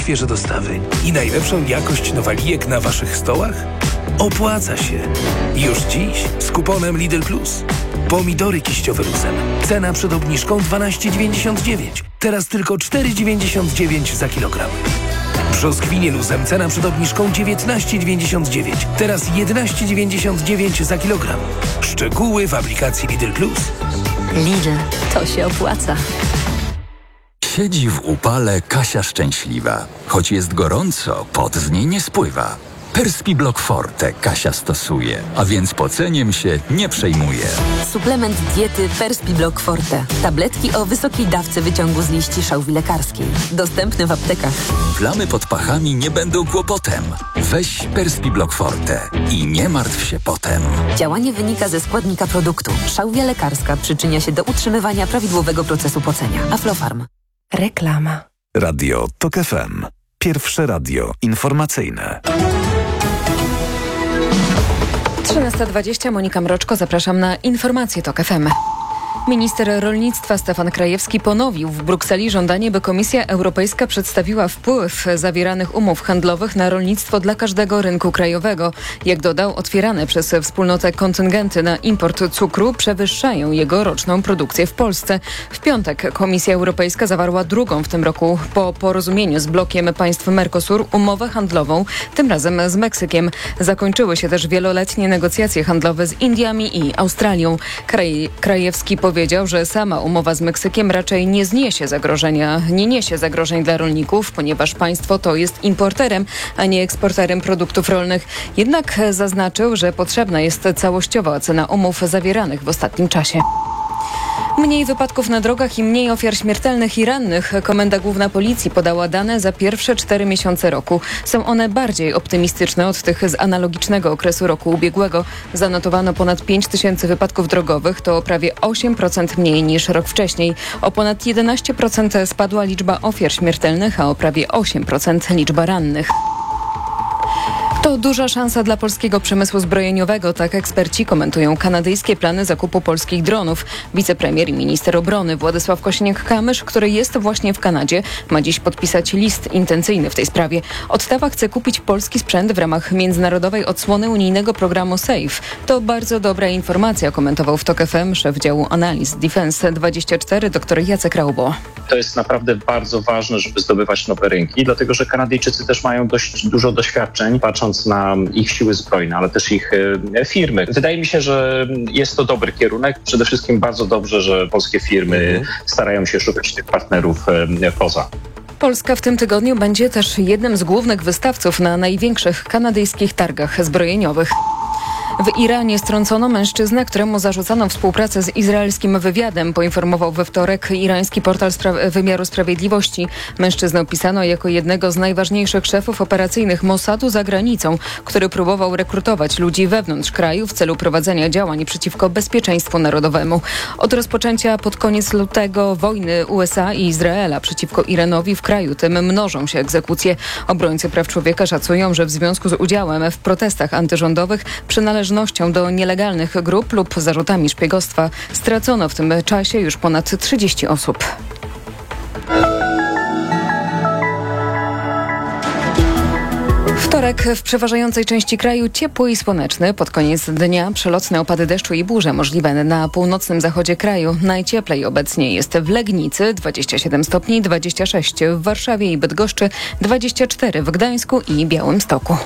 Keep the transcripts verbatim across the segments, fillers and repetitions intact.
świeże dostawy i najlepszą jakość nowalijek na waszych stołach? Opłaca się. Już dziś z kuponem Lidl Plus. Pomidory kiściowe luzem. Cena przed obniżką dwanaście dziewięćdziesiąt dziewięć. Teraz tylko cztery dziewięćdziesiąt dziewięć za kilogram. Brzoskwinie luzem. Cena przed obniżką dziewiętnaście dziewięćdziesiąt dziewięć. Teraz jedenaście dziewięćdziesiąt dziewięć za kilogram. Szczegóły w aplikacji Lidl Plus. Lidl, to się opłaca. Siedzi w upale Kasia szczęśliwa. Choć jest gorąco, pot z niej nie spływa. Perspiblock Forte Kasia stosuje, a więc poceniem się nie przejmuje. Suplement diety Perspiblock Forte. Tabletki o wysokiej dawce wyciągu z liści szałwi lekarskiej. Dostępny w aptekach. Plamy pod pachami nie będą kłopotem. Weź Perspiblock Forte i nie martw się potem. Działanie wynika ze składnika produktu. Szałwia lekarska przyczynia się do utrzymywania prawidłowego procesu pocenia. Aflofarm. Reklama. Radio TOK F M. Pierwsze radio informacyjne. trzynasta dwadzieścia, Monika Mroczko, zapraszam na informacje TOK F M. Minister rolnictwa Stefan Krajewski ponowił w Brukseli żądanie, by Komisja Europejska przedstawiła wpływ zawieranych umów handlowych na rolnictwo dla każdego rynku krajowego. Jak dodał, otwierane przez wspólnotę kontyngenty na import cukru przewyższają jego roczną produkcję w Polsce. W piątek Komisja Europejska zawarła drugą w tym roku po porozumieniu z blokiem państw Mercosur umowę handlową, tym razem z Meksykiem. Zakończyły się też wieloletnie negocjacje handlowe z Indiami i Australią. Kraj, Krajewski powiedział, Powiedział, że sama umowa z Meksykiem raczej nie zniesie zagrożenia, nie niesie zagrożeń dla rolników, ponieważ państwo to jest importerem, a nie eksporterem produktów rolnych. Jednak zaznaczył, że potrzebna jest całościowa ocena umów zawieranych w ostatnim czasie. Mniej wypadków na drogach i mniej ofiar śmiertelnych i rannych. Komenda Główna Policji podała dane za pierwsze cztery miesiące roku. Są one bardziej optymistyczne od tych z analogicznego okresu roku ubiegłego. Zanotowano ponad pięć tysięcy wypadków drogowych, to o prawie osiem procent mniej niż rok wcześniej. O ponad jedenaście procent spadła liczba ofiar śmiertelnych, a o prawie osiem procent liczba rannych. To duża szansa dla polskiego przemysłu zbrojeniowego, tak eksperci komentują kanadyjskie plany zakupu polskich dronów. Wicepremier i minister obrony Władysław Kosiniak-Kamysz, który jest właśnie w Kanadzie, ma dziś podpisać list intencyjny w tej sprawie. Ottawa chce kupić polski sprzęt w ramach międzynarodowej odsłony unijnego programu SAFE. To bardzo dobra informacja, komentował w TOK F M szef działu analiz Defense dwadzieścia cztery dr Jacek Raubo. To jest naprawdę bardzo ważne, żeby zdobywać nowe rynki, dlatego że Kanadyjczycy też mają dość dużo doświadczeń, patrząc na ich siły zbrojne, ale też ich e, firmy. Wydaje mi się, że jest to dobry kierunek. Przede wszystkim bardzo dobrze, że polskie firmy mhm. starają się szukać tych partnerów e, poza. Polska w tym tygodniu będzie też jednym z głównych wystawców na największych kanadyjskich targach zbrojeniowych. W Iranie strącono mężczyznę, któremu zarzucano współpracę z izraelskim wywiadem, poinformował we wtorek irański portal spra- wymiaru sprawiedliwości. Mężczyznę opisano jako jednego z najważniejszych szefów operacyjnych Mossadu za granicą, który próbował rekrutować ludzi wewnątrz kraju w celu prowadzenia działań przeciwko bezpieczeństwu narodowemu. Od rozpoczęcia pod koniec lutego wojny U S A i Izraela przeciwko Iranowi w kraju tym mnożą się egzekucje. Obrońcy praw człowieka szacują, że w związku z udziałem w protestach antyrządowych przynależnością do nielegalnych grup lub zarzutami szpiegostwa stracono w tym czasie już ponad trzydzieści osób. Wtorek w przeważającej części kraju ciepły i słoneczny. Pod koniec dnia przelotne opady deszczu i burze możliwe na północnym zachodzie kraju. Najcieplej obecnie jest w Legnicy dwadzieścia siedem stopni, dwadzieścia sześć w Warszawie i Bydgoszczy, dwadzieścia cztery w Gdańsku i Białymstoku.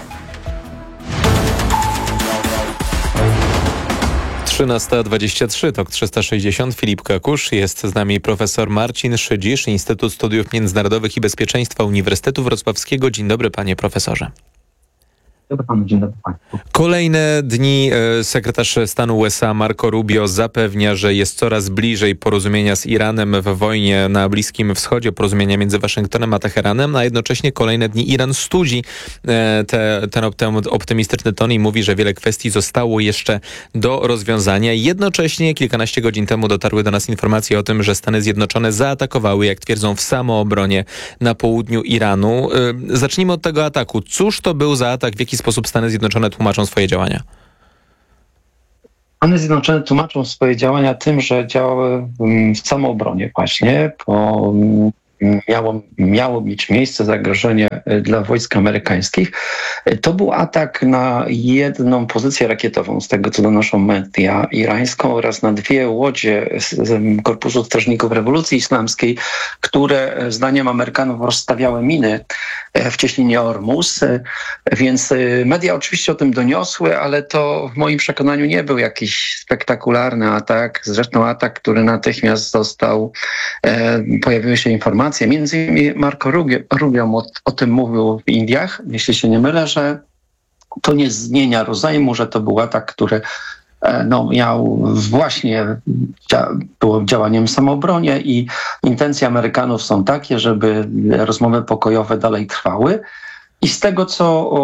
trzynasta dwadzieścia trzy, TOK trzysta sześćdziesiąt, Filip Kakusz. Jest z nami profesor Marcin Szydzisz, Instytut Studiów Międzynarodowych i Bezpieczeństwa Uniwersytetu Wrocławskiego. Dzień dobry, panie profesorze. Dobry panu, dzień dobry państwu. Kolejne dni sekretarz stanu U S A Marco Rubio zapewnia, że jest coraz bliżej porozumienia z Iranem w wojnie na Bliskim Wschodzie, porozumienia między Waszyngtonem a Teheranem, a jednocześnie kolejne dni Iran studzi te, ten, ten optymistyczny ton i mówi, że wiele kwestii zostało jeszcze do rozwiązania. Jednocześnie kilkanaście godzin temu dotarły do nas informacje o tym, że Stany Zjednoczone zaatakowały, jak twierdzą, w samoobronie na południu Iranu. Zacznijmy od tego ataku. Cóż to był za atak? W jaki sposób Stany Zjednoczone tłumaczą swoje działania? Stany Zjednoczone tłumaczą swoje działania tym, że działały w samoobronie właśnie po miało, miało mieć miejsce zagrożenie dla wojsk amerykańskich. To był atak na jedną pozycję rakietową, z tego co donoszą media, irańską, oraz na dwie łodzie z Korpusu Strażników Rewolucji Islamskiej, które zdaniem Amerykanów rozstawiały miny w cieśninie Ormus. Więc media oczywiście o tym doniosły, ale to w moim przekonaniu nie był jakiś spektakularny atak. Zresztą atak, który natychmiast został, e, pojawiły się informacje, między innymi Marco Rubio, Rubio o, o tym mówił w Indiach, jeśli się nie mylę, że to nie zmienia rozejmu, że to był atak, który e, no, miał właśnie, dzia- było działaniem w samoobronie i intencje Amerykanów są takie, żeby rozmowy pokojowe dalej trwały. I z tego, co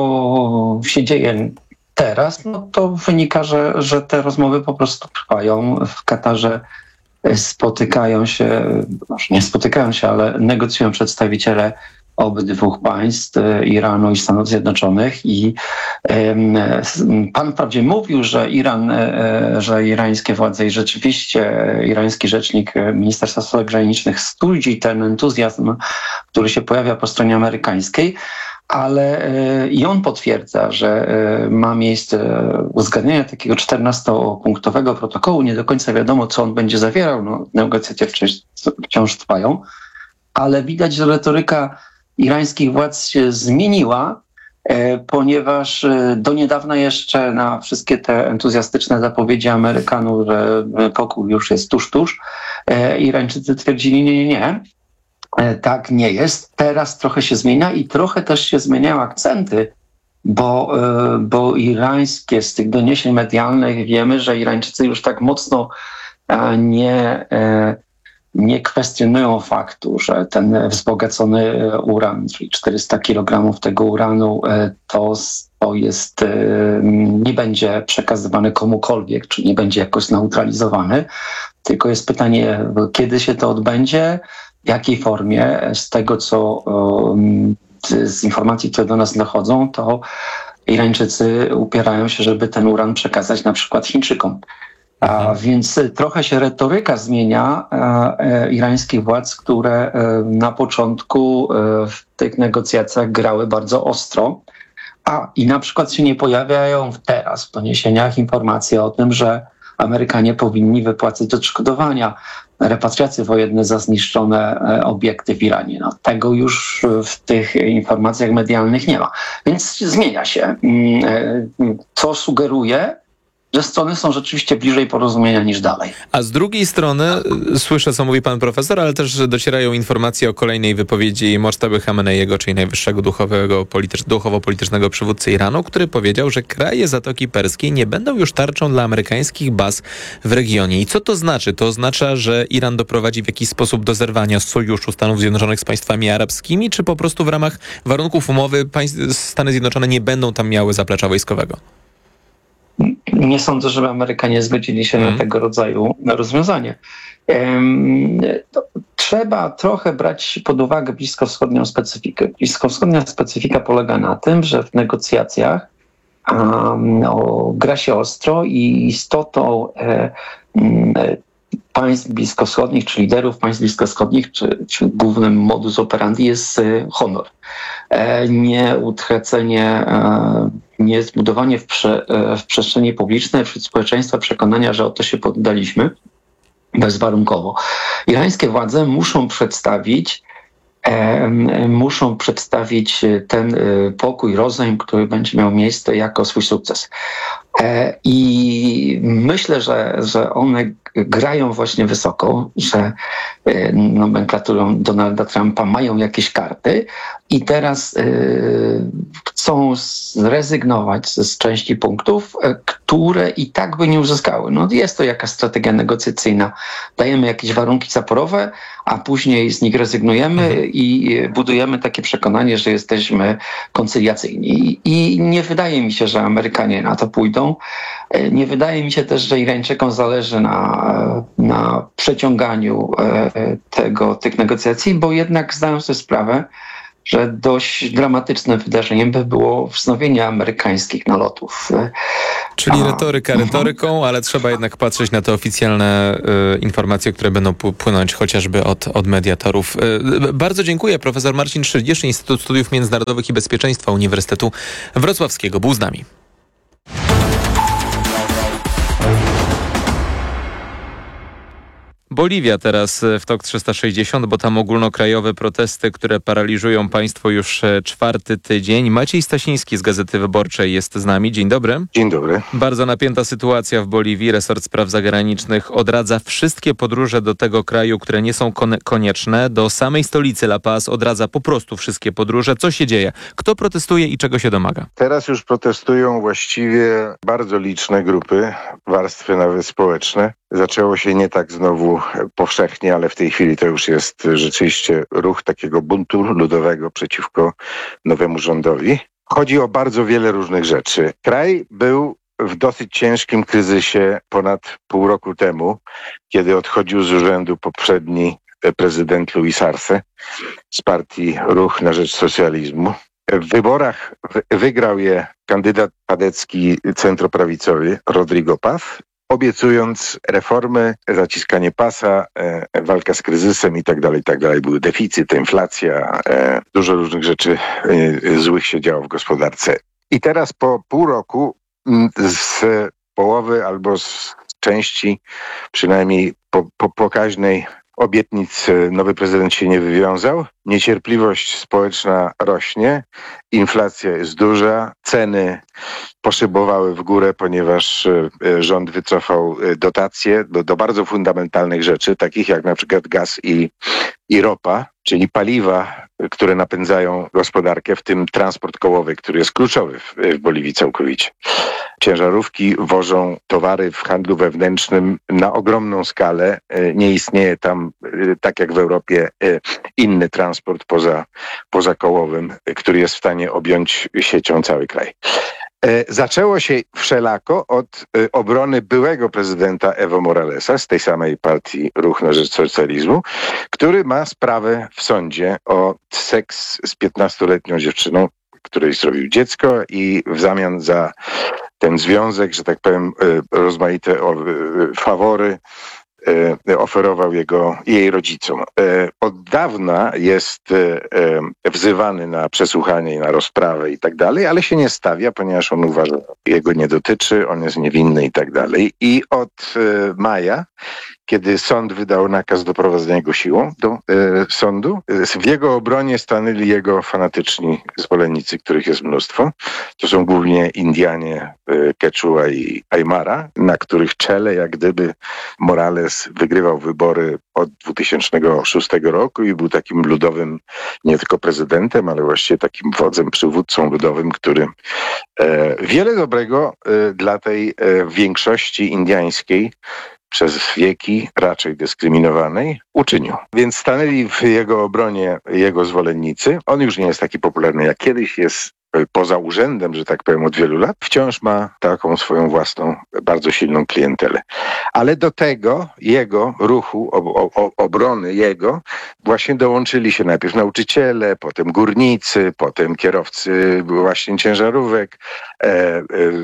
o, się dzieje teraz, no to wynika, że, że te rozmowy po prostu trwają. W Katarze spotykają się, może nie spotykają się, ale negocjują przedstawiciele obydwu państw, Iranu i Stanów Zjednoczonych. I um, pan wprawdzie mówił, że Iran, że irańskie władze i rzeczywiście irański rzecznik Ministerstwa Spraw Zagranicznych studzi ten entuzjazm, który się pojawia po stronie amerykańskiej, ale i on potwierdza, że ma miejsce uzgadnienie takiego czternastopunktowego protokołu. Nie do końca wiadomo, co on będzie zawierał. No, negocjacje wciąż trwają, ale widać, że retoryka irańskich władz się zmieniła, ponieważ do niedawna jeszcze na wszystkie te entuzjastyczne zapowiedzi Amerykanów, że pokój już jest tuż, tuż, Irańczycy twierdzili nie, nie, nie. Tak nie jest. Teraz trochę się zmienia i trochę też się zmieniają akcenty, bo, bo irańskie, z tych doniesień medialnych wiemy, że Irańczycy już tak mocno nie, nie kwestionują faktu, że ten wzbogacony uran, czyli czterysta kilogramów tego uranu, to, to jest, nie będzie przekazywany komukolwiek, czy nie będzie jakoś neutralizowany. Tylko jest pytanie, kiedy się to odbędzie, w jakiej formie. Z tego, co z informacji, które do nas dochodzą, to Irańczycy upierają się, żeby ten uran przekazać na przykład Chińczykom. A więc trochę się retoryka zmienia e, irańskich władz, które e, na początku e, w tych negocjacjach grały bardzo ostro. A i na przykład się nie pojawiają teraz w doniesieniach informacje o tym, że Amerykanie powinni wypłacać odszkodowania, repatriacje wojenne za zniszczone obiekty w Iranie. No, tego już w tych informacjach medialnych nie ma. Więc zmienia się. Co sugeruje, że strony są rzeczywiście bliżej porozumienia niż dalej. A z drugiej strony słyszę, co mówi pan profesor, ale też docierają informacje o kolejnej wypowiedzi Mojtaby Chameneiego, czyli najwyższego duchowego, politycz- duchowo-politycznego przywódcy Iranu, który powiedział, że kraje Zatoki Perskiej nie będą już tarczą dla amerykańskich baz w regionie. I co to znaczy? To oznacza, że Iran doprowadzi w jakiś sposób do zerwania sojuszu Stanów Zjednoczonych z państwami arabskimi, czy po prostu w ramach warunków umowy państw- Stany Zjednoczone nie będą tam miały zaplecza wojskowego? Nie sądzę, żeby Amerykanie zgodzili się hmm. na tego rodzaju rozwiązanie. Um, trzeba trochę brać pod uwagę bliskowschodnią specyfikę. Bliskowschodnia specyfika polega na tym, że w negocjacjach um, no, gra się ostro i istotą e, e, państw bliskowschodnich, czy liderów państw bliskowschodnich, czy, czy głównym modus operandi jest e, honor. E, nie utracenie, e, nie zbudowanie w, prze, e, w przestrzeni publicznej wśród społeczeństwa przekonania, że o to się poddaliśmy bezwarunkowo. Irańskie władze muszą przedstawić e, muszą przedstawić ten e, pokój, rozejm, który będzie miał miejsce jako swój sukces. E, I myślę, że, że one grają właśnie wysoko, że e, nomenklaturą Donalda Trumpa mają jakieś karty i teraz e, chcą zrezygnować z, z części punktów, e, które i tak by nie uzyskały. No jest to jakaś strategia negocjacyjna. Dajemy jakieś warunki zaporowe, a później z nich rezygnujemy mhm. i budujemy takie przekonanie, że jesteśmy koncyliacyjni. I nie wydaje mi się, że Amerykanie na to pójdą. Nie wydaje mi się też, że Irańczykom zależy na, na przeciąganiu tego, tych negocjacji, bo jednak zdają sobie sprawę, że dość dramatycznym wydarzeniem by było wznowienie amerykańskich nalotów Czyli A, retoryka retoryką, ale trzeba jednak patrzeć na te oficjalne y, informacje, które będą płynąć chociażby od, od mediatorów. Y, bardzo dziękuję. Profesor Marcin Szyldzisz, Instytut Studiów Międzynarodowych i Bezpieczeństwa Uniwersytetu Wrocławskiego był z nami. Boliwia teraz w TOK trzysta sześćdziesiąt, bo tam ogólnokrajowe protesty, które paraliżują państwo już czwarty tydzień. Maciej Stasiński z Gazety Wyborczej jest z nami. Dzień dobry. Dzień dobry. Bardzo napięta sytuacja w Boliwii. Resort Spraw Zagranicznych odradza wszystkie podróże do tego kraju, które nie są kon- konieczne. Do samej stolicy La Paz odradza po prostu wszystkie podróże. Co się dzieje? Kto protestuje i czego się domaga? Teraz już protestują właściwie bardzo liczne grupy, warstwy nawet społeczne. Zaczęło się nie tak znowu powszechnie, ale w tej chwili to już jest rzeczywiście ruch takiego buntu ludowego przeciwko nowemu rządowi. Chodzi o bardzo wiele różnych rzeczy. Kraj był w dosyć ciężkim kryzysie ponad pół roku temu, kiedy odchodził z urzędu poprzedni prezydent Luis Arce z partii Ruch na Rzecz Socjalizmu. W wyborach wygrał je kandydat padecki centroprawicowy Rodrigo Paz, obiecując reformy, zaciskanie pasa, e, walka z kryzysem i tak dalej, i tak dalej. Był deficyt, inflacja, e, dużo różnych rzeczy e, złych się działo w gospodarce. I teraz po pół roku m, z połowy albo z części, przynajmniej po, po pokaźnej obietnic nowy prezydent się nie wywiązał. Niecierpliwość społeczna rośnie, inflacja jest duża, ceny poszybowały w górę, ponieważ rząd wycofał dotacje do, do bardzo fundamentalnych rzeczy, takich jak na przykład gaz i, i ropa, czyli paliwa, które napędzają gospodarkę, w tym transport kołowy, który jest kluczowy w, w Boliwii całkowicie. Ciężarówki wożą towary w handlu wewnętrznym na ogromną skalę. Nie istnieje tam, tak jak w Europie, inny transport poza, poza kołowym, który jest w stanie objąć siecią cały kraj. Zaczęło się wszelako od obrony byłego prezydenta Evo Moralesa z tej samej partii Ruch na Rzecz Socjalizmu, który ma sprawę w sądzie o seks z piętnastoletnią dziewczyną, której zrobił dziecko i w zamian za ten związek, że tak powiem, rozmaite fawory oferował jego, jej rodzicom. Od dawna jest wzywany na przesłuchanie i na rozprawę i tak dalej, ale się nie stawia, ponieważ on uważa, że jego nie dotyczy, on jest niewinny i tak dalej. I od maja, kiedy sąd wydał nakaz doprowadzenia go siłą do e, sądu, w jego obronie stanęli jego fanatyczni zwolennicy, których jest mnóstwo. To są głównie Indianie, e, Quechua i Aymara, na których czele jak gdyby Morales wygrywał wybory od dwa tysiące szóstego roku i był takim ludowym nie tylko prezydentem, ale właściwie takim wodzem, przywódcą ludowym, który e, wiele dobrego e, dla tej e, większości indiańskiej przez wieki raczej dyskryminowanej uczynił. Więc stanęli w jego obronie jego zwolennicy. On już nie jest taki popularny jak kiedyś, jest poza urzędem, że tak powiem, od wielu lat. Wciąż ma taką swoją własną, bardzo silną klientelę. Ale do tego jego ruchu, o, o, obrony jego, właśnie dołączyli się najpierw nauczyciele, potem górnicy, potem kierowcy właśnie ciężarówek, e, e,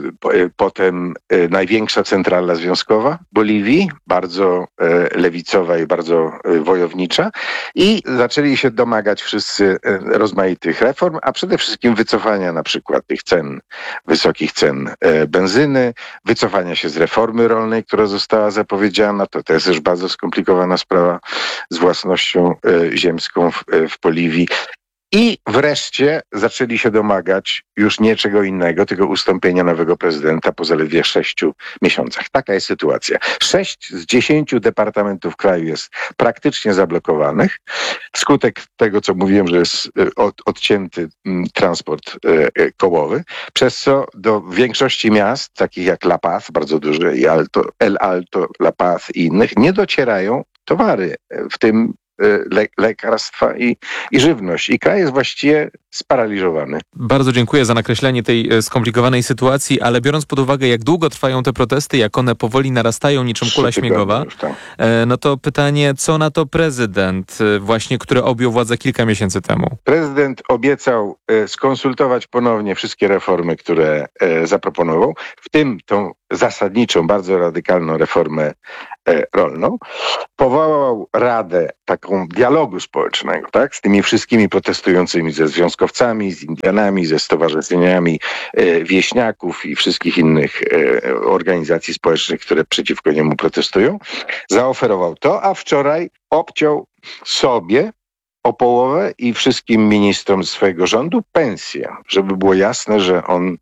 potem e, największa centrala związkowa Boliwii, bardzo e, lewicowa i bardzo e, wojownicza, i zaczęli się domagać wszyscy e, rozmaitych reform, a przede wszystkim wycofania na przykład tych cen, wysokich cen e, benzyny, wycofania się z reformy rolnej, która została zapowiedziana. To też jest bardzo skomplikowana sprawa z własnością e, ziemską w, e, w Boliwii. I wreszcie zaczęli się domagać już nie czego innego, tylko ustąpienia nowego prezydenta po zaledwie sześciu miesiącach. Taka jest sytuacja. Sześć z dziesięciu departamentów kraju jest praktycznie zablokowanych. Wskutek tego, co mówiłem, że jest od, odcięty transport e, kołowy, przez co do większości miast, takich jak La Paz, bardzo duże, i Alto, El Alto, La Paz i innych, nie docierają towary, w tym le, lekarstwa i, i żywność. I kraj jest właściwie sparaliżowany. Bardzo dziękuję za nakreślenie tej skomplikowanej sytuacji, ale biorąc pod uwagę, jak długo trwają te protesty, jak one powoli narastają niczym kula śniegowa, już, tak. no to pytanie, co na to prezydent, właśnie który objął władzę kilka miesięcy temu? Prezydent obiecał skonsultować ponownie wszystkie reformy, które zaproponował, w tym tą zasadniczą, bardzo radykalną reformę rolną. Powołał radę taką dialogu społecznego, tak, z tymi wszystkimi protestującymi, ze związkowcami, z Indianami, ze stowarzyszeniami e, wieśniaków i wszystkich innych e, organizacji społecznych, które przeciwko niemu protestują. Zaoferował to, a wczoraj obciął sobie o połowę i wszystkim ministrom swojego rządu pensję, żeby było jasne, że on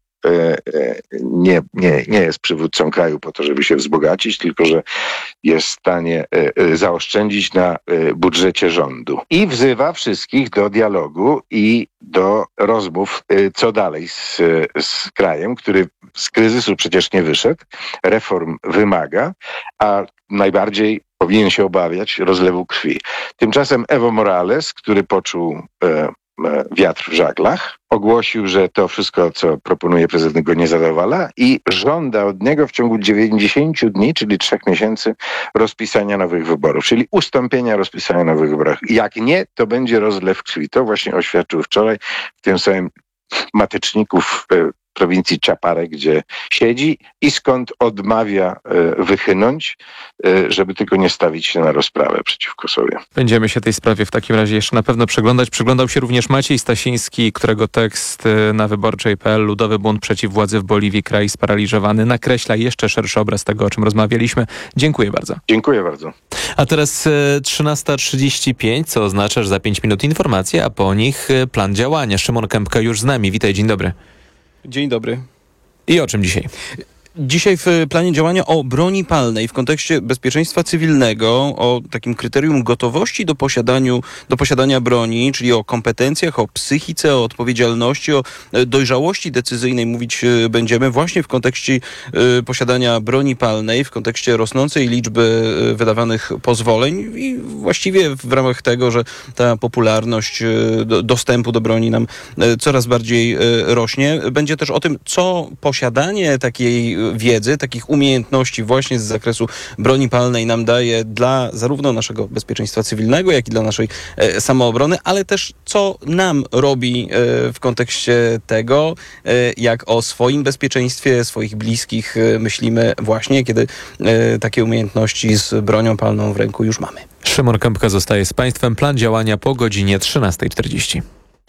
Nie, nie, nie jest przywódcą kraju po to, żeby się wzbogacić, tylko że jest w stanie zaoszczędzić na budżecie rządu. I wzywa wszystkich do dialogu i do rozmów, co dalej z, z krajem, który z kryzysu przecież nie wyszedł, reform wymaga, a najbardziej powinien się obawiać rozlewu krwi. Tymczasem Evo Morales, który poczuł e, wiatr w żaglach, ogłosił, że to wszystko, co proponuje prezydent, go nie zadowala i żąda od niego w ciągu dziewięćdziesięciu dni, czyli trzech miesięcy, rozpisania nowych wyborów, czyli ustąpienia rozpisania nowych wyborów. Jak nie, to będzie rozlew krwi. To właśnie oświadczył wczoraj w tym samym mateczniku w prowincji Chapare, gdzie siedzi i skąd odmawia e, wychynąć, e, żeby tylko nie stawić się na rozprawę przeciwko sobie. Będziemy się tej sprawie w takim razie jeszcze na pewno przyglądać. Przyglądał się również Maciej Stasiński, którego tekst na wyborczej kropka p l Ludowy bunt przeciw władzy w Boliwii, kraj sparaliżowany, nakreśla jeszcze szerszy obraz tego, o czym rozmawialiśmy. Dziękuję bardzo. Dziękuję bardzo. A teraz e, trzynasta trzydzieści pięć, co oznacza, że za pięć minut informacje, a po nich e, plan działania. Szymon Kępka już z nami. Witaj, dzień dobry. Dzień dobry. I o czym dzisiaj? Dzisiaj w planie działania o broni palnej w kontekście bezpieczeństwa cywilnego, o takim kryterium gotowości do, posiadaniu, do posiadania broni, czyli o kompetencjach, o psychice, o odpowiedzialności, o dojrzałości decyzyjnej mówić będziemy właśnie w kontekście posiadania broni palnej, w kontekście rosnącej liczby wydawanych pozwoleń i właściwie w ramach tego, że ta popularność dostępu do broni nam coraz bardziej rośnie. Będzie też o tym, co posiadanie takiej wiedzy, takich umiejętności właśnie z zakresu broni palnej nam daje dla zarówno naszego bezpieczeństwa cywilnego, jak i dla naszej e, samoobrony, ale też co nam robi e, w kontekście tego, e, jak o swoim bezpieczeństwie, swoich bliskich e, myślimy właśnie, kiedy e, takie umiejętności z bronią palną w ręku już mamy. Szymon Kępka zostaje z Państwem. Plan działania po godzinie trzynasta czterdzieści.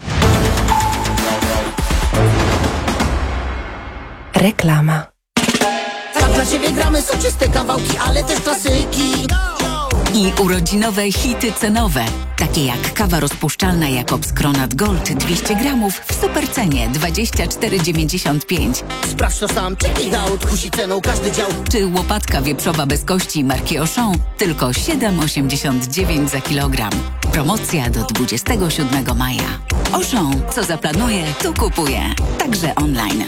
Reklama. Dla ciebie gramy soczyste kawałki, ale też klasyki. I urodzinowe hity cenowe, takie jak kawa rozpuszczalna Jakobs Kronat Gold dwieście gramów w supercenie dwadzieścia cztery dziewięćdziesiąt pięć. Sprawdź to sam, check out, kusi ceną każdy dział. Czy łopatka wieprzowa bez kości marki Auchan tylko siedem osiemdziesiąt dziewięć za kilogram. Promocja do dwudziestego siódmego maja. Auchan, co zaplanuje, to kupuje. Także online.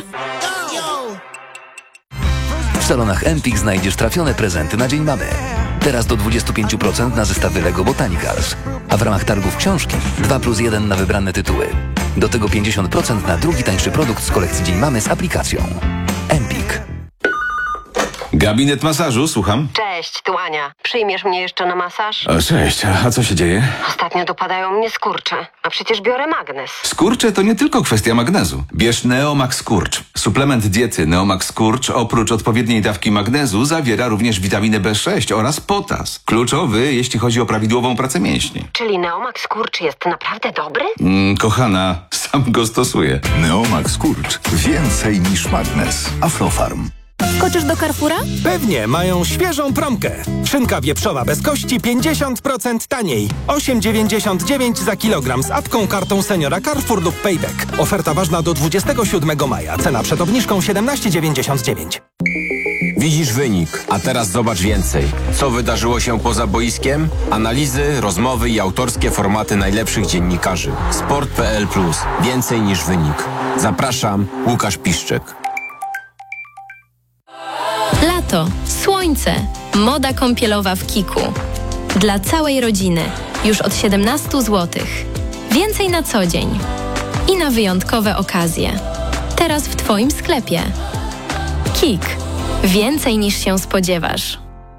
W salonach Empik znajdziesz trafione prezenty na Dzień Mamy. Teraz do dwadzieścia pięć procent na zestawy Lego Botanicals. A w ramach targów książki dwa plus jeden na wybrane tytuły. Do tego pięćdziesiąt procent na drugi tańszy produkt z kolekcji Dzień Mamy z aplikacją. Empik. Gabinet masażu, słucham. Cześć, tu Ania. Przyjmiesz mnie jeszcze na masaż? O, cześć, a co się dzieje? Ostatnio dopadają mnie skurcze, a przecież biorę magnes. Skurcze to nie tylko kwestia magnezu. Bierz Neomax Skurcz. Suplement diety Neomax Skurcz oprócz odpowiedniej dawki magnezu zawiera również witaminę B sześć oraz potas. Kluczowy, jeśli chodzi o prawidłową pracę mięśni. Czyli Neomax Skurcz jest naprawdę dobry? Mm, kochana, sam go stosuję. Neomax Skurcz. Więcej niż magnes. Aflofarm. Skoczysz do Carrefoura? Pewnie, mają świeżą promkę. Szynka wieprzowa bez kości pięćdziesiąt procent taniej. osiem dziewięćdziesiąt dziewięć za kilogram z apką, kartą seniora Carrefour lub Payback. Oferta ważna do dwudziestego siódmego maja. Cena przed obniżką siedemnaście dziewięćdziesiąt dziewięć. Widzisz wynik, a teraz zobacz więcej. Co wydarzyło się poza boiskiem? Analizy, rozmowy i autorskie formaty najlepszych dziennikarzy. Sport kropka p l plus. Więcej niż wynik. Zapraszam, Łukasz Piszczek. Lato, słońce, moda kąpielowa w Kiku. Dla całej rodziny. Już od siedemnaście złotych. Więcej na co dzień. I na wyjątkowe okazje. Teraz w Twoim sklepie. KiK. Więcej niż się spodziewasz.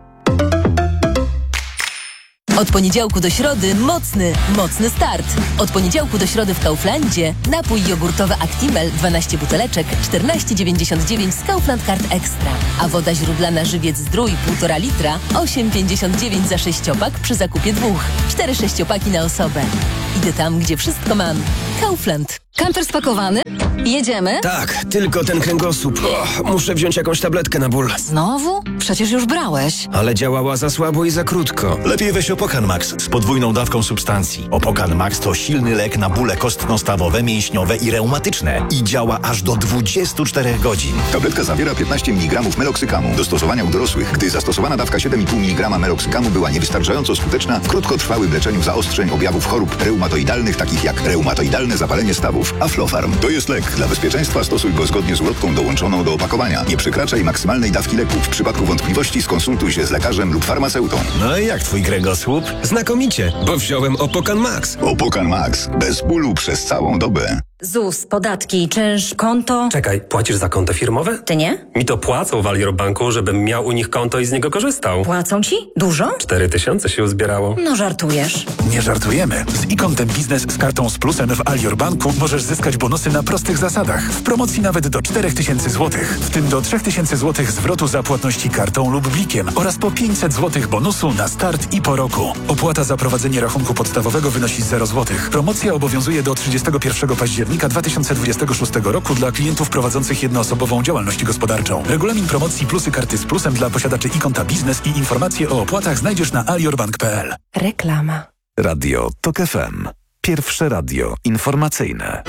Od poniedziałku do środy mocny, mocny start. Od poniedziałku do środy w Kauflandzie napój jogurtowy Actimel dwanaście buteleczek czternaście dziewięćdziesiąt dziewięć z Kaufland Card Extra. A woda źródlana Żywiec Zdrój półtora litra osiem pięćdziesiąt dziewięć za sześciopak przy zakupie dwóch. Cztery sześciopaki na osobę. Idę tam, gdzie wszystko mam. Kaufland. Kamper spakowany? Jedziemy? Tak, tylko ten kręgosłup. O, muszę wziąć jakąś tabletkę na ból. Znowu? Przecież już brałeś. Ale działała za słabo i za krótko. Lepiej weź Opokan Max z podwójną dawką substancji. Opokan Max to silny lek na bóle kostno-stawowe, mięśniowe i reumatyczne. I działa aż do dwudziestu czterech godzin. Tabletka zawiera piętnaście miligramów meloksykamu. Do stosowania u dorosłych, gdy zastosowana dawka siedem i pół miligrama meloksykamu była niewystarczająco skuteczna w krótkotrwałym leczeniu zaostrzeń objawów chorób reumatoidalnych, takich jak reumatoidalne zapalenie stawów. Aflofarm to jest lek. Dla bezpieczeństwa stosuj go zgodnie z ulotką dołączoną do opakowania. Nie przekraczaj maksymalnej dawki leku. W przypadku wątpliwości skonsultuj się z lekarzem lub farmaceutą. No i jak twój kręgosłup? Znakomicie, bo wziąłem Opokan Max. Opokan Max. Bez bólu przez całą dobę. ZUS, podatki, czynsz, konto. Czekaj, płacisz za konto firmowe? Ty nie? Mi to płacą w Alior Banku, żebym miał u nich konto i z niego korzystał. Płacą ci? Dużo? Cztery tysiące się uzbierało. No żartujesz. Nie żartujemy. Z e-kontem biznes z kartą z plusem w Alior Banku możesz zyskać bonusy na prostych zasadach. W promocji nawet do czterech tysięcy złotych. W tym do trzech tysięcy złotych zwrotu za płatności kartą lub blikiem oraz po pięćset złotych bonusu na start i po roku. Opłata za prowadzenie rachunku podstawowego wynosi zero złotych. Promocja obowiązuje do trzydziestego pierwszego października dwa tysiące dwudziestego szóstego roku dla klientów prowadzących jednoosobową działalność gospodarczą. Regulamin promocji plusy karty z plusem dla posiadaczy e-konta biznes i informacje o opłatach znajdziesz na aliorbank kropka p l. Reklama. Radio TOK F M. Pierwsze radio informacyjne.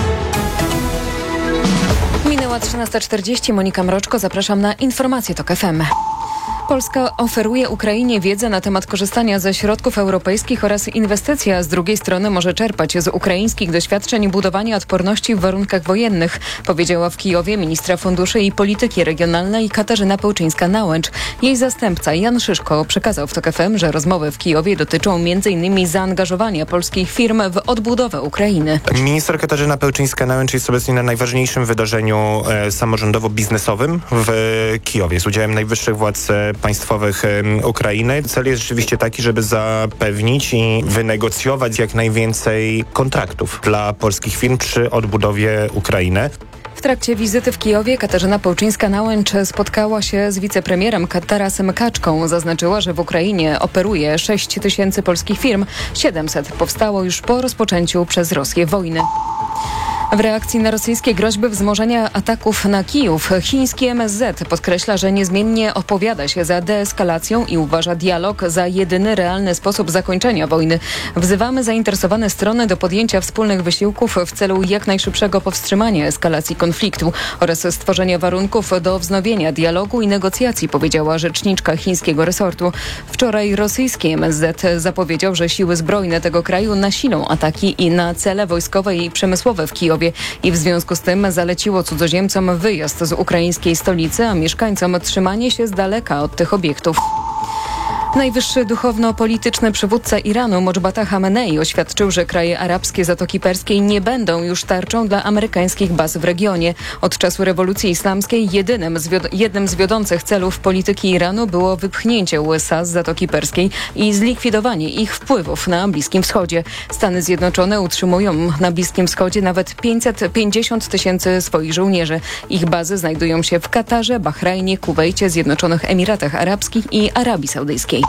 Minęła trzynasta czterdzieści. Monika Mroczko, zapraszam na informacje TOK F M. Polska oferuje Ukrainie wiedzę na temat korzystania ze środków europejskich oraz inwestycji, a z drugiej strony może czerpać z ukraińskich doświadczeń budowania odporności w warunkach wojennych, powiedziała w Kijowie ministra funduszy i polityki regionalnej Katarzyna Pełczyńska-Nałęcz. Jej zastępca Jan Szyszko przekazał w TOK F M, że rozmowy w Kijowie dotyczą między innymi zaangażowania polskich firm w odbudowę Ukrainy. Minister Katarzyna Pełczyńska-Nałęcz jest obecnie na najważniejszym wydarzeniu e, samorządowo-biznesowym w Kijowie z udziałem najwyższych władz państwowych Ukrainy. Cel jest rzeczywiście taki, żeby zapewnić i wynegocjować jak najwięcej kontraktów dla polskich firm przy odbudowie Ukrainy. W trakcie wizyty w Kijowie Katarzyna Pełczyńska-Nałęcz spotkała się z wicepremierem Tarasem Kaczką. Zaznaczyła, że w Ukrainie operuje sześć tysięcy polskich firm. siedemset powstało już po rozpoczęciu przez Rosję wojny. W reakcji na rosyjskie groźby wzmożenia ataków na Kijów, chiński M S Z podkreśla, że niezmiennie opowiada się za deeskalacją i uważa dialog za jedyny realny sposób zakończenia wojny. Wzywamy zainteresowane strony do podjęcia wspólnych wysiłków w celu jak najszybszego powstrzymania eskalacji konfliktu oraz stworzenia warunków do wznowienia dialogu i negocjacji, powiedziała rzeczniczka chińskiego resortu. Wczoraj rosyjski M S Z zapowiedział, że siły zbrojne tego kraju nasilą ataki i na cele wojskowe i przemysłowe w Kijowie i w związku z tym zaleciło cudzoziemcom wyjazd z ukraińskiej stolicy, a mieszkańcom trzymanie się z daleka od tych obiektów. Najwyższy duchowno-polityczny przywódca Iranu Modżbata Hamenei oświadczył, że kraje arabskie Zatoki Perskiej nie będą już tarczą dla amerykańskich baz w regionie. Od czasu rewolucji islamskiej jedynym z wiod- jednym z wiodących celów polityki Iranu było wypchnięcie U S A z Zatoki Perskiej i zlikwidowanie ich wpływów na Bliskim Wschodzie. Stany Zjednoczone utrzymują na Bliskim Wschodzie nawet pięćset pięćdziesiąt tysięcy swoich żołnierzy. Ich bazy znajdują się w Katarze, Bahrajnie, Kuwejcie, Zjednoczonych Emiratach Arabskich i Arabii Saudyjskiej.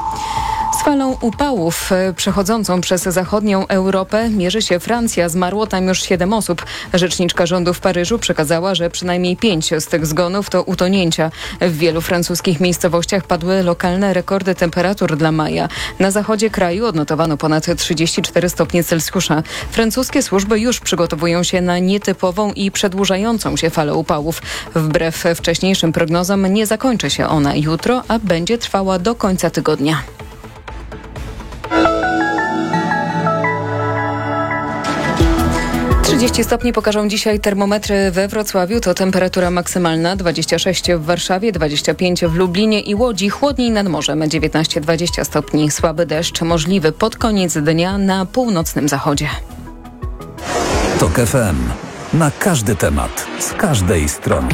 Z falą upałów przechodzącą przez zachodnią Europę mierzy się Francja. Zmarło tam już siedem osób. Rzeczniczka rządu w Paryżu przekazała, że przynajmniej pięć z tych zgonów to utonięcia. W wielu francuskich miejscowościach padły lokalne rekordy temperatur dla maja. Na zachodzie kraju odnotowano ponad trzydzieści cztery stopnie Celsjusza. Francuskie służby już przygotowują się na nietypową i przedłużającą się falę upałów. Wbrew wcześniejszym prognozom nie zakończy się ona jutro, a będzie trwała do końca tygodnia. trzydzieści stopni pokażą dzisiaj termometry we Wrocławiu. To temperatura maksymalna dwadzieścia sześć w Warszawie, dwadzieścia pięć w Lublinie i Łodzi. Chłodniej nad morzem dziewiętnaście dwadzieścia stopni. Słaby deszcz możliwy pod koniec dnia na północnym zachodzie. TOK F M. Na każdy temat, z każdej strony.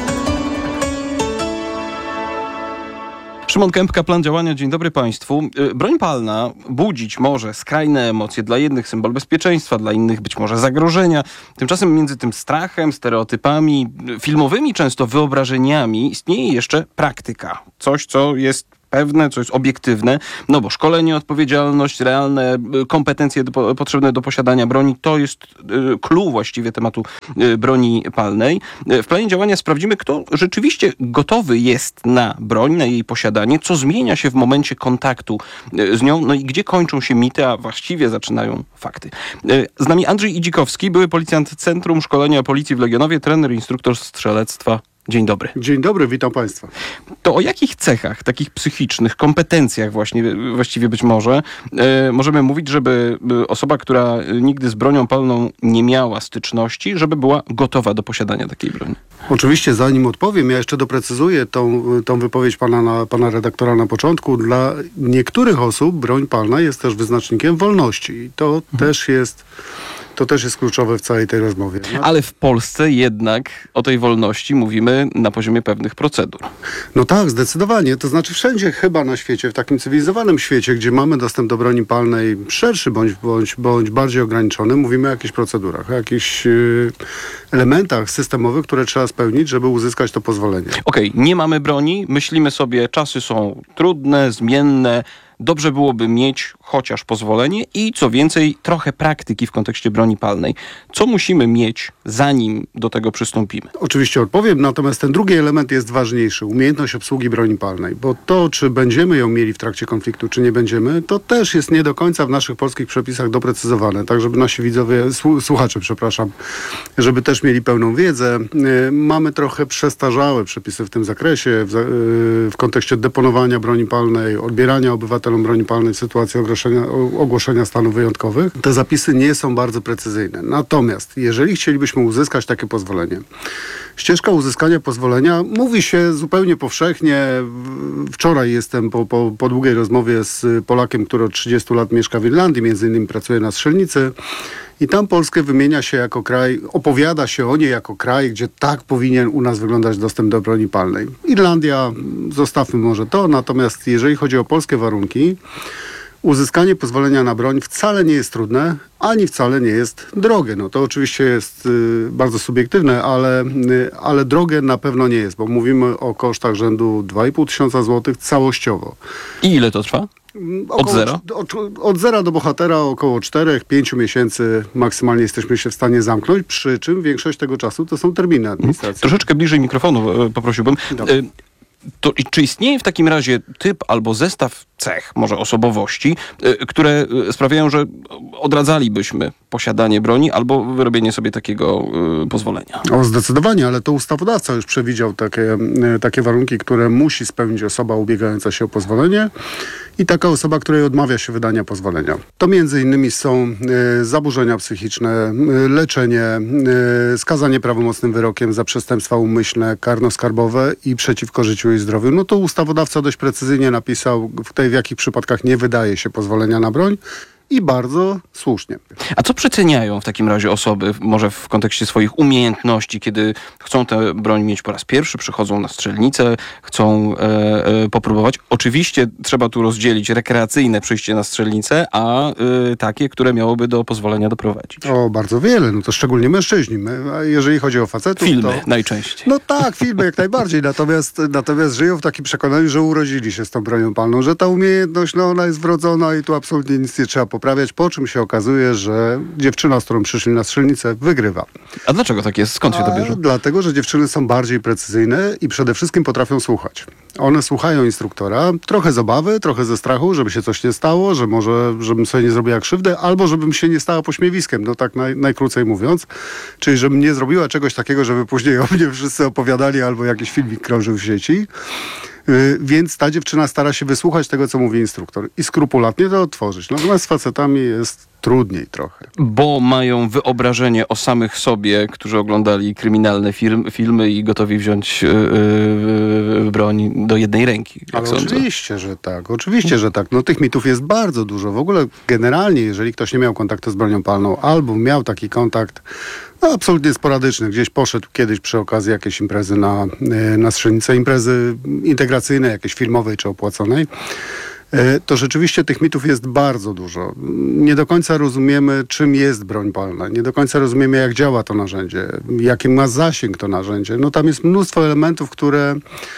Szymon Kępka, plan działania. Dzień dobry Państwu. Broń palna budzić może skrajne emocje. Dla jednych symbol bezpieczeństwa, dla innych być może zagrożenia. Tymczasem między tym strachem, stereotypami, filmowymi często wyobrażeniami istnieje jeszcze praktyka. Coś, co jest pewne, co jest obiektywne, no bo szkolenie, odpowiedzialność, realne kompetencje do, potrzebne do posiadania broni, to jest y, clue właściwie tematu y, broni palnej. W planie działania sprawdzimy, kto rzeczywiście gotowy jest na broń, na jej posiadanie, co zmienia się w momencie kontaktu y, z nią, no i gdzie kończą się mity, a właściwie zaczynają fakty. Y, z nami Andrzej Idzikowski, były policjant Centrum Szkolenia Policji w Legionowie, trener, instruktor strzelectwa. Dzień dobry. Dzień dobry, witam Państwa. To o jakich cechach, takich psychicznych, kompetencjach właśnie, właściwie być może, e, możemy mówić, żeby osoba, która nigdy z bronią palną nie miała styczności, żeby była gotowa do posiadania takiej broni? Oczywiście, zanim odpowiem, ja jeszcze doprecyzuję tą, tą wypowiedź pana, na, pana redaktora na początku. Dla niektórych osób broń palna jest też wyznacznikiem wolności i to hmm. też jest... To też jest kluczowe w całej tej rozmowie. No? Ale w Polsce jednak o tej wolności mówimy na poziomie pewnych procedur. No tak, zdecydowanie. To znaczy wszędzie chyba na świecie, w takim cywilizowanym świecie, gdzie mamy dostęp do broni palnej szerszy bądź, bądź, bądź bardziej ograniczony, mówimy o jakichś procedurach, o jakichś yy, elementach systemowych, które trzeba spełnić, żeby uzyskać to pozwolenie. Okej, okay, nie mamy broni, myślimy sobie, czasy są trudne, zmienne, dobrze byłoby mieć chociaż pozwolenie i co więcej, trochę praktyki w kontekście broni palnej. Co musimy mieć, zanim do tego przystąpimy? Oczywiście odpowiem, natomiast ten drugi element jest ważniejszy. Umiejętność obsługi broni palnej. Bo to, czy będziemy ją mieli w trakcie konfliktu, czy nie będziemy, to też jest nie do końca w naszych polskich przepisach doprecyzowane. Tak, żeby nasi widzowie, słuchacze, przepraszam, żeby też mieli pełną wiedzę. Mamy trochę przestarzałe przepisy w tym zakresie, w, w kontekście deponowania broni palnej, odbierania obywatelom broni palnej w sytuacji ogłoszenia, ogłoszenia stanów wyjątkowych. Te zapisy nie są bardzo precyzyjne. Natomiast jeżeli chcielibyśmy uzyskać takie pozwolenie, ścieżka uzyskania pozwolenia mówi się zupełnie powszechnie. Wczoraj jestem po, po, po długiej rozmowie z Polakiem, który od trzydziestu lat mieszka w Irlandii, między innymi pracuje na strzelnicy. I tam Polskę wymienia się jako kraj, opowiada się o niej jako kraj, gdzie tak powinien u nas wyglądać dostęp do broni palnej. Irlandia, zostawmy może to, natomiast jeżeli chodzi o polskie warunki, uzyskanie pozwolenia na broń wcale nie jest trudne, ani wcale nie jest drogie. No to oczywiście jest y, bardzo subiektywne, ale, y, ale drogie na pewno nie jest, bo mówimy o kosztach rzędu dwa i pół tysiąca złotych całościowo. I ile to trwa? Od Około, zera? Od, od zera do bohatera około czterech pięciu miesięcy maksymalnie jesteśmy się w stanie zamknąć, przy czym większość tego czasu to są terminy administracji. Troszeczkę bliżej mikrofonu e, poprosiłbym. E, to, czy istnieje w takim razie typ albo zestaw cech, może osobowości, e, które sprawiają, że odradzalibyśmy posiadanie broni albo wyrobienie sobie takiego e, pozwolenia? O, zdecydowanie, ale to ustawodawca już przewidział takie, e, takie warunki, które musi spełnić osoba ubiegająca się o pozwolenie i taka osoba, której odmawia się wydania pozwolenia. To między innymi są e, zaburzenia psychiczne, e, leczenie, e, skazanie prawomocnym wyrokiem za przestępstwa umyślne, karno-skarbowe i przeciwko życiu i zdrowiu. No to ustawodawca dość precyzyjnie napisał, w, tej, w jakich przypadkach nie wydaje się pozwolenia na broń. I bardzo słusznie. A co przeceniają w takim razie osoby, może w kontekście swoich umiejętności, kiedy chcą tę broń mieć po raz pierwszy, przychodzą na strzelnicę, chcą e, e, popróbować? Oczywiście trzeba tu rozdzielić rekreacyjne przyjście na strzelnicę, a e, takie, które miałoby do pozwolenia doprowadzić. O, bardzo wiele. No to szczególnie mężczyźni. My, a jeżeli chodzi o facetów, filmy to... najczęściej. No tak, filmy jak najbardziej. Natomiast, natomiast żyją w takim przekonaniu, że urodzili się z tą bronią palną, że ta umiejętność, no ona jest wrodzona i tu absolutnie nic nie trzeba poprawiać, po czym się okazuje, że dziewczyna, z którą przyszli na strzelnicę, wygrywa. A dlaczego tak jest? Skąd się to bierze? A dlatego, że dziewczyny są bardziej precyzyjne i przede wszystkim potrafią słuchać. One słuchają instruktora, trochę z obawy, trochę ze strachu, żeby się coś nie stało, że może, żebym sobie nie zrobiła krzywdę, albo żebym się nie stała pośmiewiskiem, no tak naj, najkrócej mówiąc. Czyli żebym nie zrobiła czegoś takiego, żeby później o mnie wszyscy opowiadali, albo jakiś filmik krążył w sieci. Yy, więc ta dziewczyna stara się wysłuchać tego, co mówi instruktor i skrupulatnie to otworzyć. Natomiast z facetami jest trudniej trochę. Bo mają wyobrażenie o samych sobie, którzy oglądali kryminalne firm, filmy i gotowi wziąć yy, yy, broń do jednej ręki. Ale sądzę. oczywiście, że tak. Oczywiście, że tak. No tych mitów jest bardzo dużo. W ogóle generalnie, jeżeli ktoś nie miał kontaktu z bronią palną albo miał taki kontakt, no absolutnie sporadyczny, gdzieś poszedł kiedyś przy okazji jakiejś imprezy na, na strzelnicę, imprezy integracyjnej, jakiejś filmowej czy opłaconej, to rzeczywiście tych mitów jest bardzo dużo. Nie do końca rozumiemy, czym jest broń palna. Nie do końca rozumiemy, jak działa to narzędzie, jaki ma zasięg to narzędzie. No tam jest mnóstwo elementów, które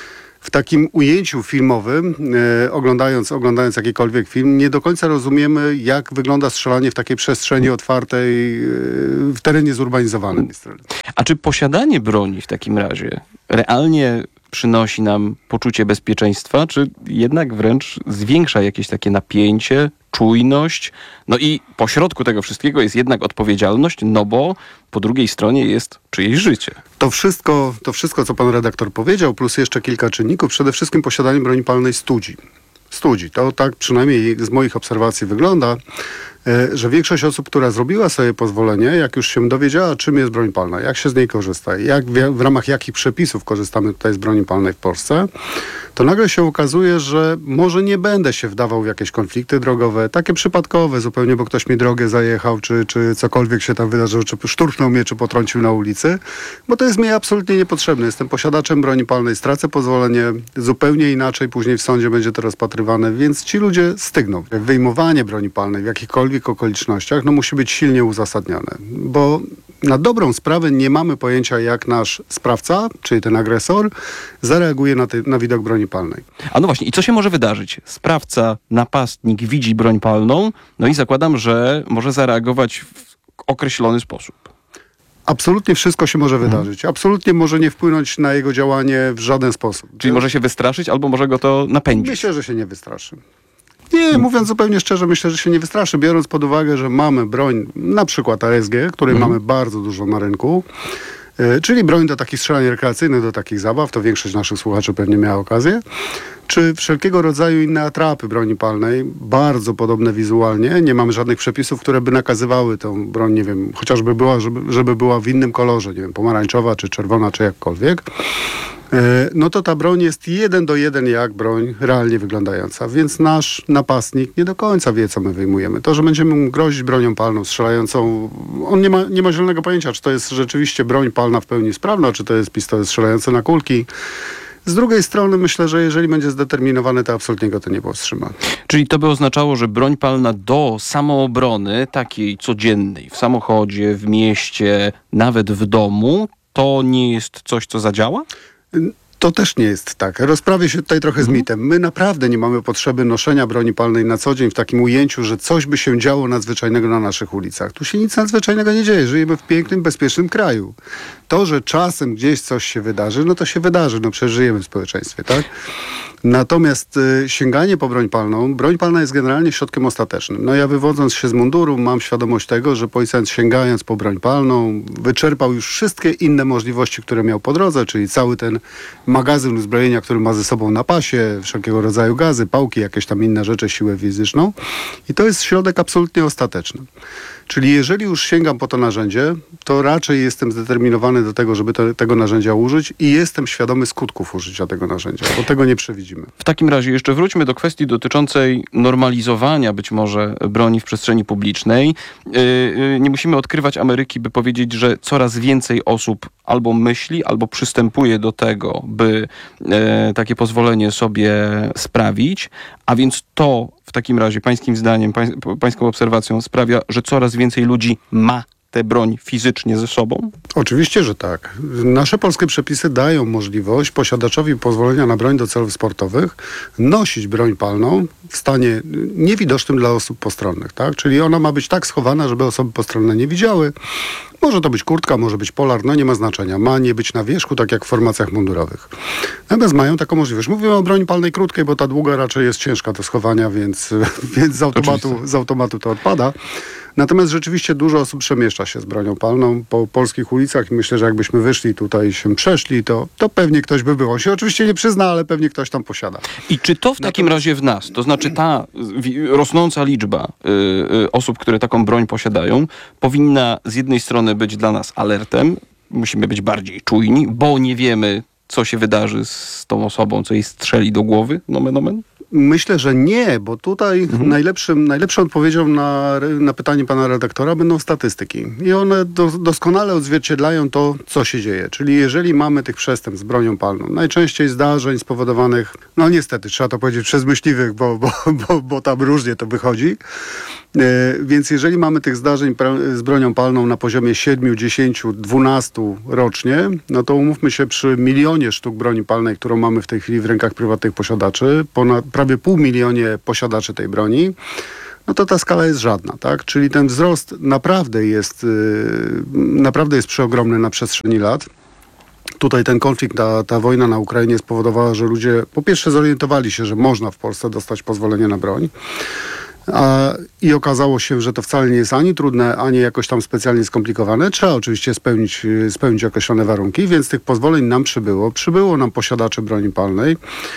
w takim ujęciu filmowym, e, oglądając, oglądając jakikolwiek film, nie do końca rozumiemy, jak wygląda strzelanie w takiej przestrzeni otwartej, e, w terenie zurbanizowanym. A czy posiadanie broni w takim razie realnie przynosi nam poczucie bezpieczeństwa, czy jednak wręcz zwiększa jakieś takie napięcie, czujność? No i pośrodku tego wszystkiego jest jednak odpowiedzialność, no bo po drugiej stronie jest czyjeś życie. To wszystko, to wszystko, co pan redaktor powiedział, plus jeszcze kilka czynników, przede wszystkim posiadanie broni palnej studzi. Studzi. To tak przynajmniej z moich obserwacji wygląda, że większość osób, która zrobiła sobie pozwolenie, jak już się dowiedziała, czym jest broń palna, jak się z niej korzysta, jak w, w ramach jakich przepisów korzystamy tutaj z broni palnej w Polsce, to nagle się okazuje, że może nie będę się wdawał w jakieś konflikty drogowe, takie przypadkowe zupełnie, bo ktoś mi drogę zajechał, czy, czy cokolwiek się tam wydarzyło, czy szturchnął mnie, czy potrącił na ulicy, bo to jest mi absolutnie niepotrzebne. Jestem posiadaczem broni palnej, stracę pozwolenie, zupełnie inaczej później w sądzie będzie to rozpatrywane, więc ci ludzie stygną. Wyjmowanie broni palnej w jakichkolwiek okolicznościach, no musi być silnie uzasadnione, bo na dobrą sprawę nie mamy pojęcia, jak nasz sprawca, czyli ten agresor, zareaguje na, ty, na widok broni palnej. A no właśnie, i co się może wydarzyć? Sprawca, napastnik widzi broń palną, no i zakładam, że może zareagować w określony sposób. Absolutnie wszystko się może wydarzyć. Absolutnie może nie wpłynąć na jego działanie w żaden sposób. Czyli może się wystraszyć, albo może go to napędzić? Myślę, że się nie wystraszy. Nie, mówiąc zupełnie szczerze, myślę, że się nie wystraszy, biorąc pod uwagę, że mamy broń, na przykład A S G, której mhm. mamy bardzo dużo na rynku, yy, czyli broń do takich strzelań rekreacyjnych, do takich zabaw, to większość naszych słuchaczy pewnie miała okazję, czy wszelkiego rodzaju inne atrapy broni palnej, bardzo podobne wizualnie. Nie mamy żadnych przepisów, które by nakazywały tą broń, nie wiem, chociażby była, żeby, żeby była w innym kolorze, nie wiem, pomarańczowa, czy czerwona, czy jakkolwiek. No to ta broń jest jeden do jeden jak broń realnie wyglądająca, więc nasz napastnik nie do końca wie, co my wyjmujemy. To, że będziemy mu grozić bronią palną, strzelającą, on nie ma, nie ma zielonego pojęcia, czy to jest rzeczywiście broń palna w pełni sprawna, czy to jest pistolet strzelający na kulki. Z drugiej strony myślę, że jeżeli będzie zdeterminowany, to absolutnie go to nie powstrzyma. Czyli to by oznaczało, że broń palna do samoobrony, takiej codziennej, w samochodzie, w mieście, nawet w domu, to nie jest coś, co zadziała? To też nie jest tak. Rozprawię się tutaj trochę z mitem. My naprawdę nie mamy potrzeby noszenia broni palnej na co dzień w takim ujęciu, że coś by się działo nadzwyczajnego na naszych ulicach. Tu się nic nadzwyczajnego nie dzieje. Żyjemy w pięknym, bezpiecznym kraju. To, że czasem gdzieś coś się wydarzy, no to się wydarzy. No przecież żyjemy w społeczeństwie, tak? Natomiast y, sięganie po broń palną, broń palna jest generalnie środkiem ostatecznym. No ja wywodząc się z munduru mam świadomość tego, że policjant sięgając po broń palną wyczerpał już wszystkie inne możliwości, które miał po drodze, czyli cały ten magazyn uzbrojenia, który ma ze sobą na pasie, wszelkiego rodzaju gazy, pałki, jakieś tam inne rzeczy, siłę fizyczną. I to jest środek absolutnie ostateczny. Czyli jeżeli już sięgam po to narzędzie, to raczej jestem zdeterminowany do tego, żeby to, tego narzędzia użyć i jestem świadomy skutków użycia tego narzędzia, bo tego nie przewidzimy. W takim razie jeszcze wróćmy do kwestii dotyczącej normalizowania być może broni w przestrzeni publicznej. Yy, yy, nie musimy odkrywać Ameryki, by powiedzieć, że coraz więcej osób albo myśli, albo przystępuje do tego, by yy, takie pozwolenie sobie sprawić, a więc to w takim razie pańskim zdaniem, pań, pańską obserwacją sprawia, że coraz więcej ludzi ma tę broń fizycznie ze sobą? Oczywiście, że tak. Nasze polskie przepisy dają możliwość posiadaczowi pozwolenia na broń do celów sportowych nosić broń palną w stanie niewidocznym dla osób postronnych, tak? Czyli ona ma być tak schowana, żeby osoby postronne nie widziały. Może to być kurtka, może być polar, no nie ma znaczenia. Ma nie być na wierzchu, tak jak w formacjach mundurowych. Natomiast mają taką możliwość. Mówimy o broni palnej krótkiej, bo ta długa raczej jest ciężka do schowania, więc, więc z, automatu, z automatu to odpada. Natomiast rzeczywiście dużo osób przemieszcza się z bronią palną po polskich ulicach i myślę, że jakbyśmy wyszli tutaj i się przeszli, to, to pewnie ktoś by był. On się oczywiście nie przyzna, ale pewnie ktoś tam posiada. I czy to w takim razie w nas, to znaczy ta rosnąca liczba y, y, osób, które taką broń posiadają, powinna z jednej strony być dla nas alertem, musimy być bardziej czujni, bo nie wiemy, co się wydarzy z tą osobą, co jej strzeli do głowy, nomen omen? Myślę, że nie, bo tutaj mhm. najlepszym, najlepszą odpowiedzią na, na pytanie pana redaktora będą statystyki. I one do, doskonale odzwierciedlają to, co się dzieje. Czyli jeżeli mamy tych przestępstw z bronią palną, najczęściej zdarzeń spowodowanych, no niestety, trzeba to powiedzieć, przez myśliwych, bo, bo, bo, bo tam różnie to wychodzi. E, więc jeżeli mamy tych zdarzeń pra- z bronią palną na poziomie siedem, dziesięć, dwanaście rocznie, no to umówmy się, przy milionie sztuk broni palnej, którą mamy w tej chwili w rękach prywatnych posiadaczy, ponad prawie pół milionie posiadaczy tej broni, no to ta skala jest żadna, tak? Czyli ten wzrost naprawdę jest, yy, naprawdę jest przeogromny na przestrzeni lat. Tutaj ten konflikt, ta, ta wojna na Ukrainie spowodowała, że ludzie po pierwsze zorientowali się, że można w Polsce dostać pozwolenie na broń. A, I okazało się, że to wcale nie jest ani trudne, ani jakoś tam specjalnie skomplikowane. Trzeba oczywiście spełnić, spełnić określone warunki, więc tych pozwoleń nam przybyło. Przybyło nam posiadaczy broni palnej.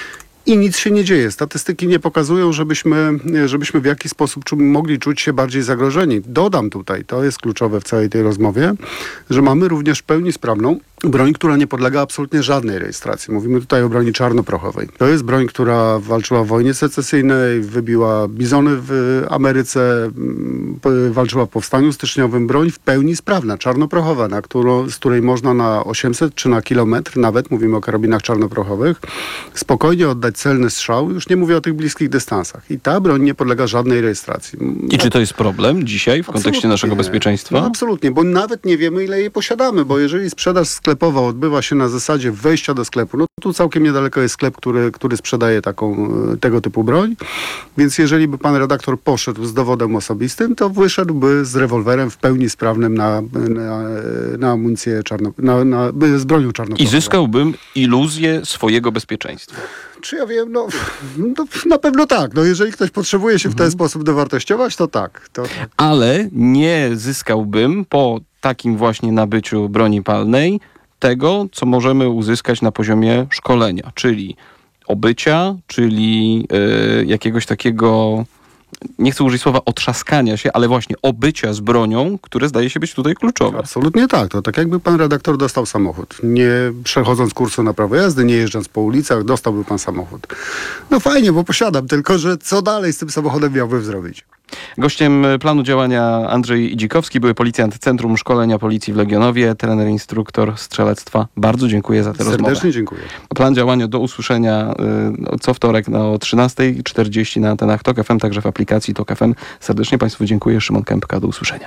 I nic się nie dzieje. Statystyki nie pokazują, żebyśmy, żebyśmy w jakiś sposób czu, mogli czuć się bardziej zagrożeni. Dodam tutaj, to jest kluczowe w całej tej rozmowie, że mamy również w pełni sprawną broń, która nie podlega absolutnie żadnej rejestracji. Mówimy tutaj o broni czarnoprochowej. To jest broń, która walczyła w wojnie secesyjnej, wybiła bizony w Ameryce, walczyła w powstaniu styczniowym. Broń w pełni sprawna, czarnoprochowa, na którą, z której można na osiemset czy na kilometr, nawet mówimy o karabinach czarnoprochowych, spokojnie oddać celny strzał. Już nie mówię o tych bliskich dystansach. I ta broń nie podlega żadnej rejestracji. I czy to jest problem dzisiaj w kontekście absolutnie naszego bezpieczeństwa? No, absolutnie, bo nawet nie wiemy, ile jej posiadamy, bo jeżeli sprzedaż sklepowa odbywa się na zasadzie wejścia do sklepu, no tu całkiem niedaleko jest sklep, który, który sprzedaje taką, tego typu broń, więc jeżeli by pan redaktor poszedł z dowodem osobistym, to wyszedłby z rewolwerem w pełni sprawnym na, na, na amunicję czarno, na, na, z bronią czarnoprochową. I zyskałbym iluzję swojego bezpieczeństwa. Czy ja wiem, no, no na pewno tak. No jeżeli ktoś potrzebuje się w ten sposób dowartościować, to tak. To... Ale nie zyskałbym po takim właśnie nabyciu broni palnej tego, co możemy uzyskać na poziomie szkolenia, czyli obycia, czyli y, jakiegoś takiego, nie chcę użyć słowa otrzaskania się, ale właśnie obycia z bronią, które zdaje się być tutaj kluczowe. Absolutnie tak. To tak jakby pan redaktor dostał samochód. Nie przechodząc kursu na prawo jazdy, nie jeżdżąc po ulicach, dostałby pan samochód. No fajnie, bo posiadam, tylko że co dalej z tym samochodem miałbym zrobić? Gościem planu działania Andrzej Idzikowski, były policjant Centrum Szkolenia Policji w Legionowie, trener, instruktor strzelectwa. Bardzo dziękuję za tę rozmowę. Serdecznie dziękuję. Plan działania do usłyszenia y, co wtorek na o trzynasta czterdzieści na antenach Tok F M, także w aplikacji Tok F M. Serdecznie Państwu dziękuję. Szymon Kępka, do usłyszenia.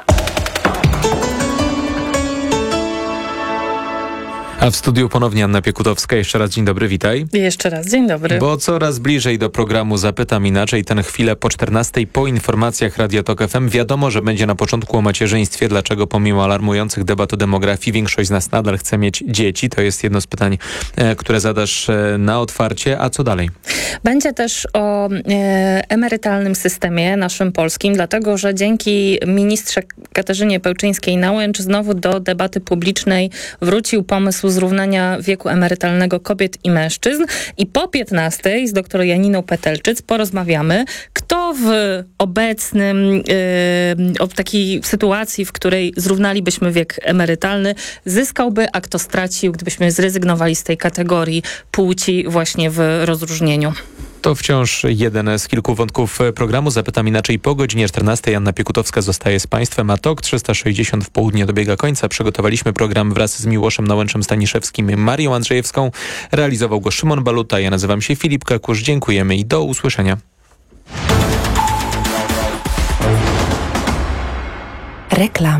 A w studiu ponownie Anna Piekutowska. Jeszcze raz dzień dobry, witaj. Jeszcze raz dzień dobry. Bo coraz bliżej do programu Zapytam Inaczej, ten chwilę po czternastej, po informacjach Radia Tok F M. Wiadomo, że będzie na początku o macierzyństwie. Dlaczego pomimo alarmujących debat o demografii większość z nas nadal chce mieć dzieci? To jest jedno z pytań, e, które zadasz e, na otwarcie. A co dalej? Będzie też o e, emerytalnym systemie naszym polskim, dlatego że dzięki ministrze Katarzynie Pełczyńskiej-Nałęcz znowu do debaty publicznej wrócił pomysł zrównania wieku emerytalnego kobiet i mężczyzn. I po piętnastej z doktor Janiną Petelczyc porozmawiamy, kto w obecnym, yy, o takiej sytuacji, w której zrównalibyśmy wiek emerytalny, zyskałby, a kto stracił, gdybyśmy zrezygnowali z tej kategorii płci właśnie w rozróżnieniu. To wciąż jeden z kilku wątków programu. Zapytam inaczej po godzinie czternastej. Anna Piekutowska zostaje z Państwem, a Tok trzysta sześćdziesiąt w południe dobiega końca. Przygotowaliśmy program wraz z Miłoszem Nałęczem Staniszewskim, Marią Andrzejewską. Realizował go Szymon Baluta. Ja nazywam się Filip Kakusz. Dziękujemy i do usłyszenia. Reklama.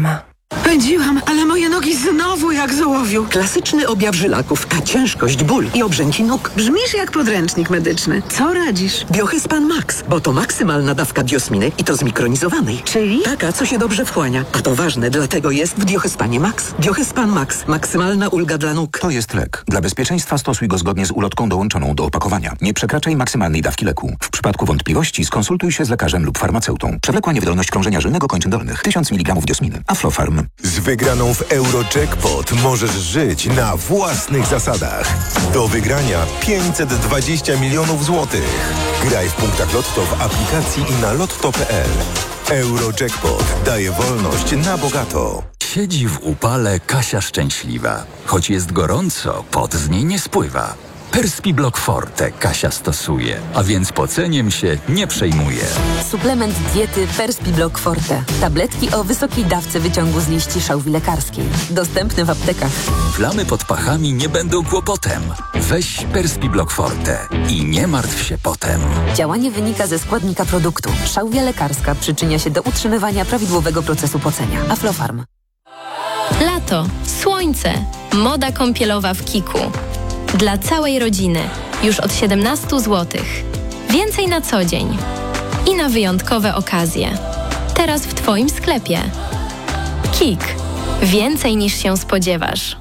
Pędziłam, ale moje nogi znowu jak z ołowiu. Klasyczny objaw żylaków, a ciężkość, ból i obrzęki nóg. Brzmisz jak podręcznik medyczny. Co radzisz? Biohyspan Max, bo to maksymalna dawka diosminy i to zmikronizowanej. Czyli? Taka, co się dobrze wchłania. A to ważne, dlatego jest w Biohyspanie Max. Biohyspan Max. Maksymalna ulga dla nóg. To jest lek. Dla bezpieczeństwa stosuj go zgodnie z ulotką dołączoną do opakowania. Nie przekraczaj maksymalnej dawki leku. W przypadku wątpliwości skonsultuj się z lekarzem lub farmaceutą. Przewlekła niewydolność krążenia żylnego kończyn dolnych. tysiąc miligramów diosminy. Aflofarm. Z wygraną w Eurojackpot możesz żyć na własnych zasadach. Do wygrania pięćset dwadzieścia milionów złotych. Graj w punktach Lotto w aplikacji i na lotto kropka p l. Eurojackpot daje wolność na bogato. Siedzi w upale Kasia szczęśliwa. Choć jest gorąco, pot z niej nie spływa. Perspiblock Forte Kasia stosuje, a więc poceniem się nie przejmuje. Suplement diety Perspiblock Forte. Tabletki o wysokiej dawce wyciągu z liści szałwi lekarskiej. Dostępny w aptekach. Plamy pod pachami nie będą kłopotem. Weź Perspiblock Forte i nie martw się potem. Działanie wynika ze składnika produktu. Szałwia lekarska przyczynia się do utrzymywania prawidłowego procesu pocenia. Aflofarm. Lato, słońce, moda kąpielowa w Kiku. Dla całej rodziny już od siedemnaście złotych. Więcej na co dzień i na wyjątkowe okazje. Teraz w Twoim sklepie. Kik. Więcej niż się spodziewasz.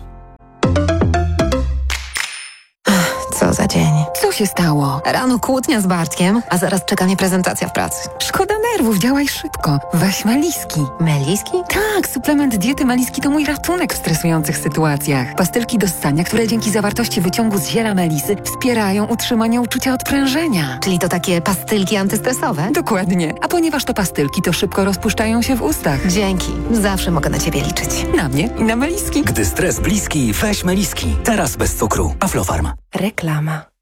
Co za dzień. Co się stało? Rano kłótnia z Bartkiem, a zaraz czeka mnie prezentacja w pracy. Szkoda nerwów, działaj szybko. Weź Meliski. Meliski? Tak, suplement diety Meliski to mój ratunek w stresujących sytuacjach. Pastylki do ssania, które dzięki zawartości wyciągu z ziela melisy wspierają utrzymanie uczucia odprężenia. Czyli to takie pastylki antystresowe? Dokładnie. A ponieważ to pastylki, to szybko rozpuszczają się w ustach. Dzięki. Zawsze mogę na Ciebie liczyć. Na mnie i na Meliski. Gdy stres bliski, weź Meliski. Teraz bez cukru. Aflofarm. Reklama.